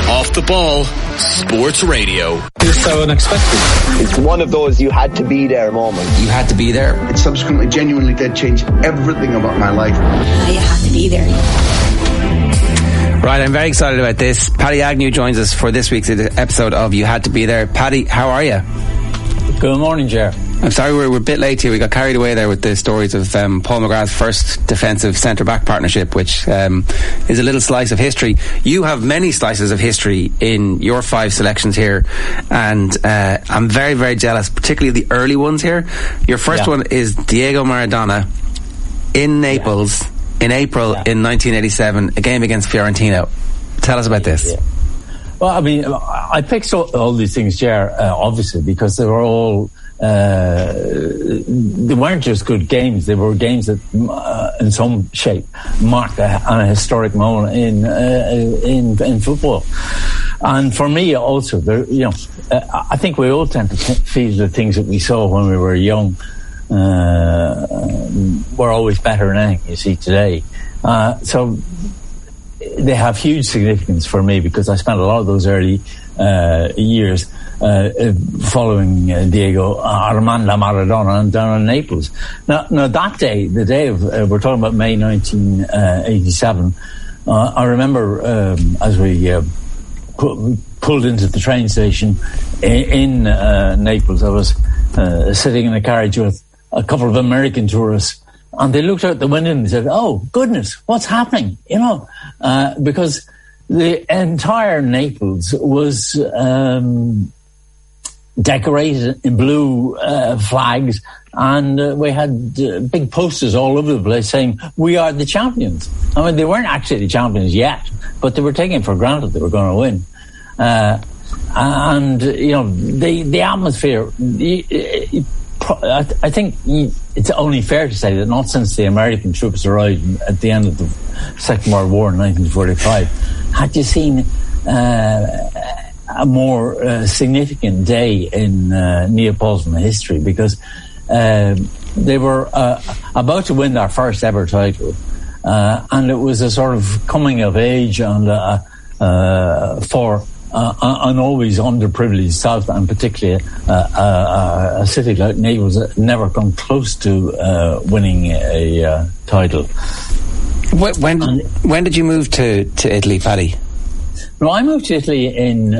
Off the Ball Sports Radio. It's so unexpected. It's one of those you had to be there moments. You had to be there. It subsequently genuinely did change everything about my life. You have to be there. Right, I'm very excited about this. Paddy Agnew joins us for this week's episode of You Had to Be There. Paddy, how are you? Good morning, Ger. I'm sorry we're a bit late here. We got carried away there with the stories of Paul McGrath's first defensive centre-back partnership, which is a little slice of history. You have many slices of history in your 5 selections here, and I'm very, very jealous, particularly the early ones here. Your first one is Diego Maradona in Naples in April in 1987, a game against Fiorentina. Tell us about this. Yeah. Well, I mean, I picked all these things, Ger, obviously, because they were all they weren't just good games. They were games that, in some shape, marked a historic moment in football. And for me, also, I think we all tend to feel the things that we saw when we were young were always better than anything you see today. So they have huge significance for me because I spent a lot of those early years following Diego Armando Maradona down in Naples. Now that day, the day of we're talking about May 1987. I remember as we pulled into the train station in Naples. I was sitting in a carriage with a couple of American tourists, and they looked out the window and said, "Oh goodness, what's happening?" Because the entire Naples was decorated in blue flags, and we had big posters all over the place saying, "We are the champions." I mean, they weren't actually the champions yet, but they were taking for granted they were going to win. And the atmosphere. I think it's only fair to say that not since the American troops arrived at the end of the Second World War in 1945 had you seen a more significant day in Neapolitan history, because they were about to win their first ever title, and it was a sort of coming of age and for an always underprivileged South, and particularly a city like Naples that never come close to winning a title. When did you move to Italy, Paddy? No, I moved to Italy in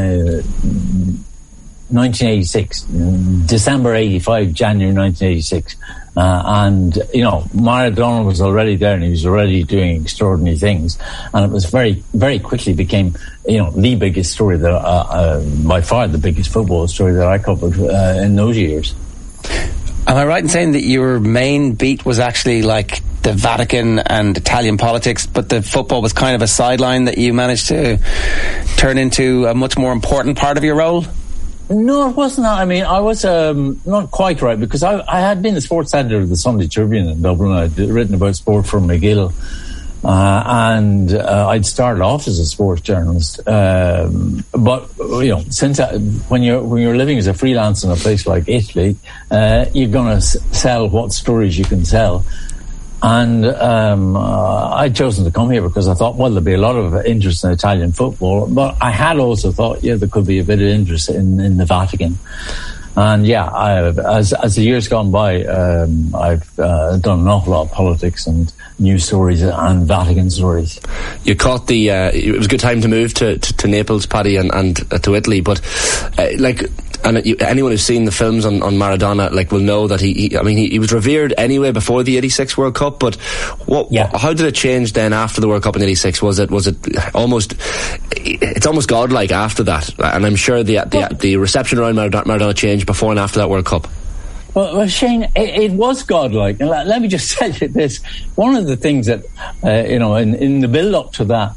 1986, December 85, January 1986. And Maradona was already there, and he was already doing extraordinary things. And it was very, very quickly became, the biggest story that, by far the biggest football story that I covered in those years. Am I right in saying that your main beat was actually like the Vatican and Italian politics, but the football was kind of a sideline that you managed to turn into a much more important part of your role? No, it wasn't that. I mean, I was not quite right, because I had been the sports editor of the Sunday Tribune in Dublin. I'd written about sport for McGill, and I'd started off as a sports journalist. But since when you're living as a freelance in a place like Italy, you're going to sell what stories you can sell. And I'd chosen to come here because I thought, well, there'd be a lot of interest in Italian football, but I had also thought, there could be a bit of interest in the Vatican. And as the years gone by, I've done an awful lot of politics and news stories and Vatican stories. You caught it was a good time to move to Naples, Paddy, and to Italy, but anyone who's seen the films on Maradona will know that he was revered anyway before the 86 World Cup, but how did it change then after the World Cup in 86? Was it almost godlike after that? And I'm sure the reception around Maradona changed before and after that World Cup. Well, Shane, it was godlike. And let me just tell you this. One of the things that, in the build-up to that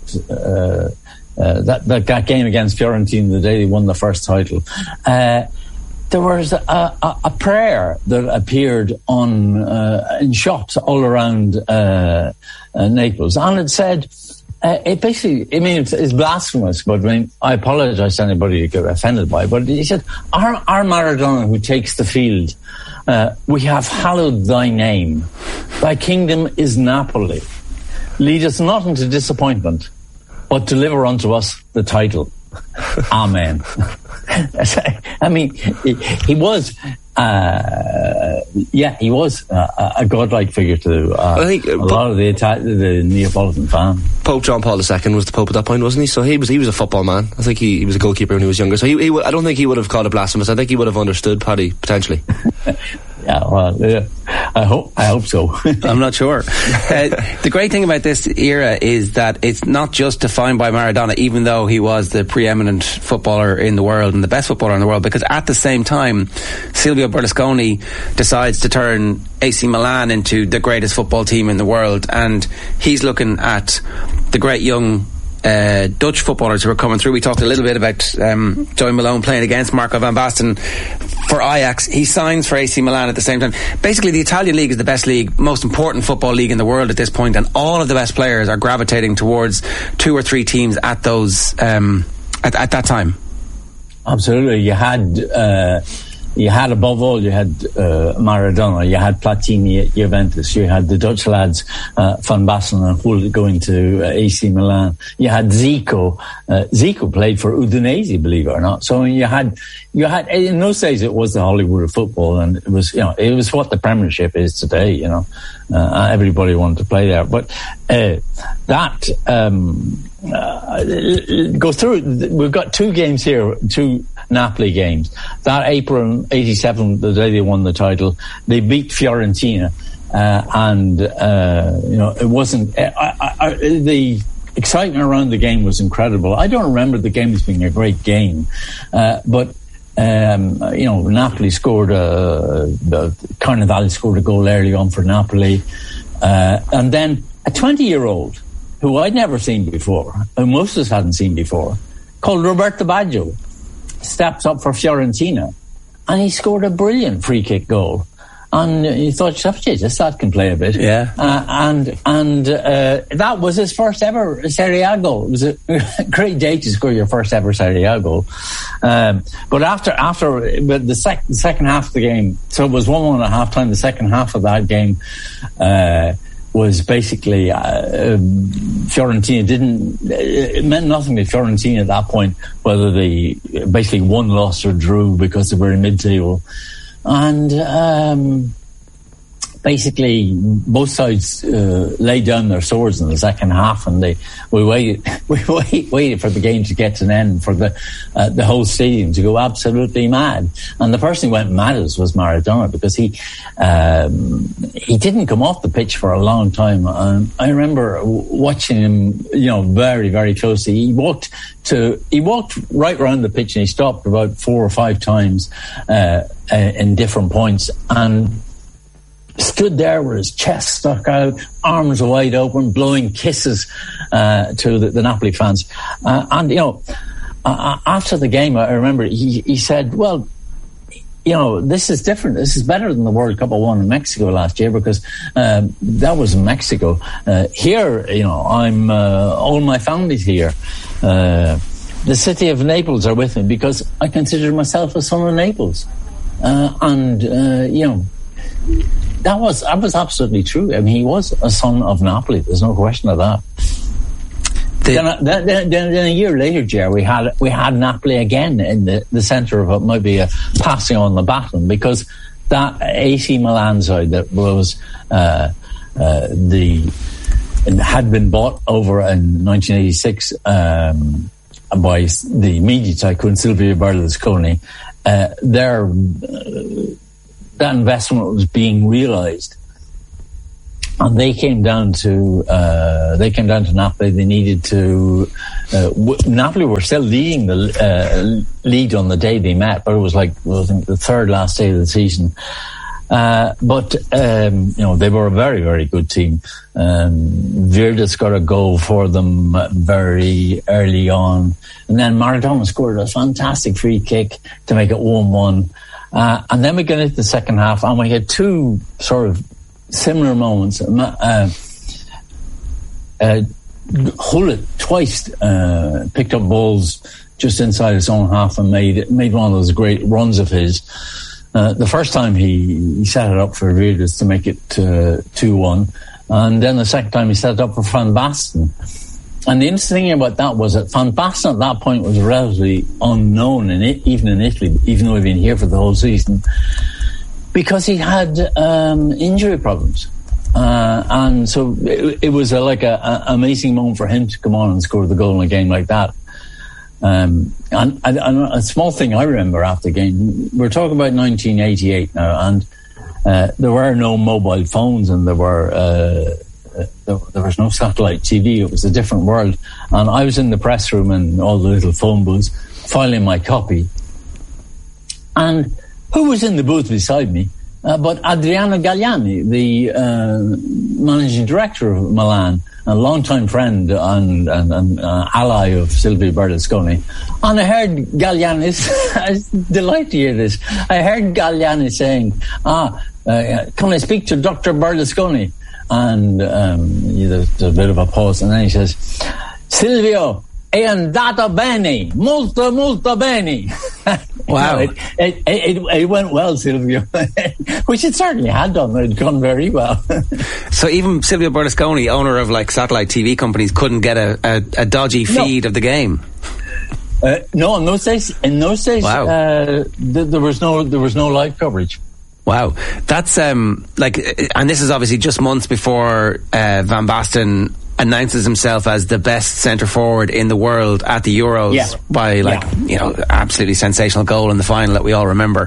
game against Fiorentina, the day they won the first title, there was a prayer that appeared in shops all around Naples, and it said, it basically, it's blasphemous, but I apologise to anybody who got offended by it, but he said, our Maradona who takes the field, we have hallowed thy name. Thy kingdom is Napoli. Lead us not into disappointment, but deliver unto us the title. Amen. I mean, he was he was a godlike figure to I think a lot of the Neapolitan fan. Pope John Paul II was the Pope at that point, wasn't he? So he was a football man. I think he was a goalkeeper when he was younger. So I don't think he would have called it blasphemous. I think he would have understood, Paddy, potentially. Yeah, well, yeah. I hope so. I'm not sure. The great thing about this era is that it's not just defined by Maradona, even though he was the preeminent footballer in the world and the best footballer in the world, because at the same time, Silvio Berlusconi decides to turn AC Milan into the greatest football team in the world, and he's looking at the great young Dutch footballers who are coming through. We talked a little bit about Joey Malone playing against Marco van Basten for Ajax. He signs for AC Milan at the same time. Basically, the Italian league is the best league, most important football league in the world at this point, and all of the best players are gravitating towards 2 or 3 teams at those at that time. Absolutely. You had above all, you had Maradona, you had Platini at Juventus, you had the Dutch lads, Van Basten and Hull going to AC Milan. You had Zico. Zico played for Udinese, believe it or not. So you had in those days it was the Hollywood of football, and it was what the Premiership is today. Everybody wanted to play there, but go through. We've got 2 games here, 2 Napoli games. That April 87, the day they won the title, they beat Fiorentina, and it wasn't the excitement around the game was incredible. I don't remember the game as being a great game, but Napoli scored Carnevale scored a goal early on for Napoli, and then a 20-year-old who I'd never seen before, and most of us hadn't seen before, called Roberto Baggio, steps up for Fiorentina, and he scored a brilliant free kick goal. And you thought, this lad can play a bit. Yeah. And that was his first ever Serie A goal. It was a great day to score your first ever Serie A goal. But after the second half of the game, so it was 1-1 at half time. The second half of that game was basically Fiorentina it meant nothing to Fiorentina at that point whether they basically won, lost or drew, because they were in mid-table. And basically both sides laid down their swords in the second half, and we waited for the game to get to an end, for the whole stadium to go absolutely mad. And the person who went mad was Maradona, because he didn't come off the pitch for a long time. I remember watching him, very, very closely. He walked right around the pitch, and he stopped about 4 or 5 times in different points, and stood there with his chest stuck out, arms wide open, blowing kisses to the Napoli fans. After the game, I remember he said, well, this is different. This is better than the World Cup I won in Mexico last year, because that was in Mexico. Here, I'm all my family's here. The city of Naples are with me, because I consider myself a son of Naples. That was absolutely true. I mean, he was a son of Napoli. There's no question of that. Then a year later, Jerry, we had Napoli again in the centre of what might be a passing on the baton, because that AC Milan side that was had been bought over in 1986 by the media tycoon Silvio Berlusconi. That investment was being realised, and they came down to Napoli. They needed to. Napoli were still leading the lead on the day they met, but it was like the third last day of the season. But they were a very, very good team. Virtus got a goal for them very early on, and then Maradona scored a fantastic free kick to make it 1-1. And then we got into the second half, and we had 2 sort of similar moments. Hullet twice picked up balls just inside his own half and made one of those great runs of his. The first time he set it up for Virtus to make it 2-1, and then the second time he set it up for Van Basten. And the interesting thing about that was that Van Basten at that point was relatively unknown, even in Italy, even though he'd been here for the whole season, because he had injury problems. And so it was like an amazing moment for him to come on and score the goal in a game like that. And a small thing I remember after the game, we're talking about 1988 now, and there were no mobile phones, and there was no satellite TV. It was a different world. And I was in the press room and all the little phone booths filing my copy. And who was in the booth beside me? But Adriano Galliani, the managing director of Milan, a longtime friend and ally of Silvio Berlusconi. And I heard Galliani, I was delighted to hear this. I heard Galliani saying, can I speak to Dr. Berlusconi? And there's a bit of a pause, and then he says, Silvio, è andato bene, molto bene. Wow. It went well, Silvio, which it certainly had done. It had gone very well. So even Silvio Berlusconi, owner of like satellite TV companies, couldn't get a dodgy feed of the game. No, in those days, wow. There was no live coverage. Wow, that's and this is obviously just months before Van Basten announces himself as the best centre forward in the world at the Euros by absolutely sensational goal in the final that we all remember.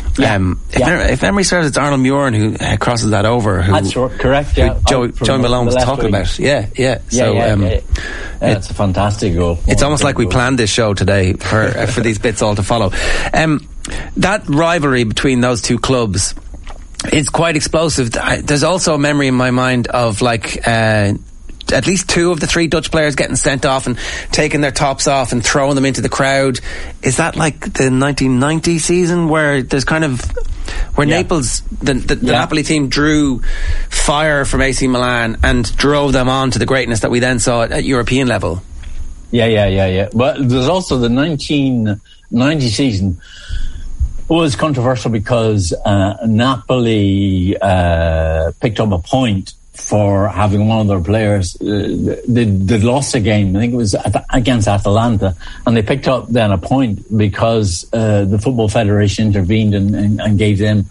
If memory serves, it's Arnold Muir who crosses that over. That's correct. Yeah, Joey Malone was talking about. Yeah. It's a fantastic goal. It's almost like we planned this show today for these bits all to follow. That rivalry between those two clubs is quite explosive. There's also a memory in my mind of at least two of the three Dutch players getting sent off and taking their tops off and throwing them into the crowd. Is that like the 1990 season where there's Naples, the Napoli team drew fire from AC Milan and drove them on to the greatness that we then saw at European level? Yeah. But there's also the 1990 season was controversial because Napoli picked up a point for having one of their players. They'd lost a game, I think it was against Atalanta, and they picked up then a point because the Football Federation intervened and gave them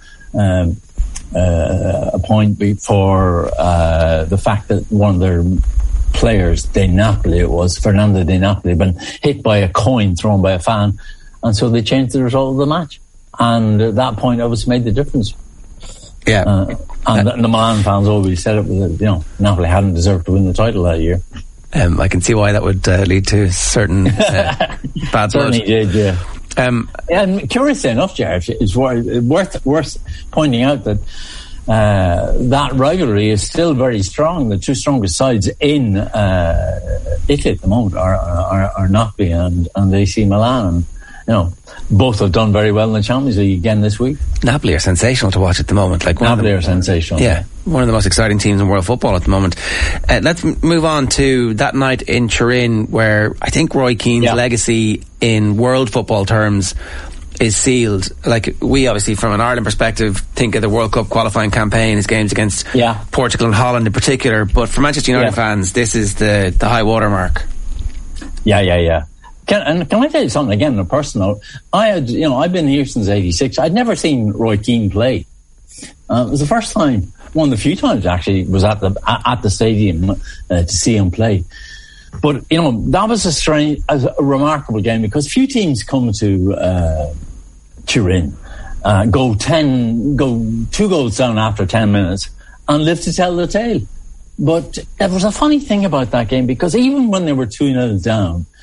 a point for the fact that one of their players, Fernando De Napoli, had been hit by a coin thrown by a fan, and so they changed the result of the match. And at that point, obviously made the difference. Yeah. And the Milan fans always said it was, Napoli hadn't deserved to win the title that year. I can see why that would lead to certain bad blood. Certainly did, yeah. And curiously enough, Jeff, it's worth pointing out that that rivalry is still very strong. The two strongest sides in Italy at the moment are Napoli and AC Milan. Both have done very well in the Champions League again this week. Napoli are sensational to watch at the moment. Napoli are sensational. Yeah, one of the most exciting teams in world football at the moment. Let's move on to that night in Turin, where I think Roy Keane's legacy in world football terms is sealed. We obviously, from an Ireland perspective, think of the World Cup qualifying campaign, his games against Portugal and Holland in particular. But for Manchester United fans, this is the high water mark. Yeah. Can I tell you something again on a personal note? I've been here since '86. I'd never seen Roy Keane play. It was the first time, one of the few times actually, was at the stadium to see him play. But that was a remarkable game because few teams come to Turin, go 2 goals down after 10 minutes and live to tell the tale. But there was a funny thing about that game because even when they were 2-0 down,